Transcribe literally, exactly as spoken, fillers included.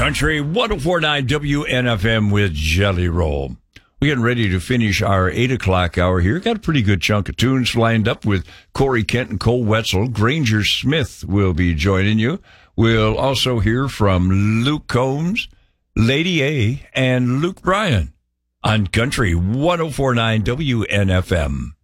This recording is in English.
Country one oh four point nine W N F M with Jelly Roll. We're getting ready to finish our eight o'clock hour here. Got a pretty good chunk of tunes lined up with Corey Kent and Cole Wetzel. Granger Smith will be joining you. We'll also hear from Luke Combs, Lady A, and Luke Bryan on Country one oh four point nine W N F M.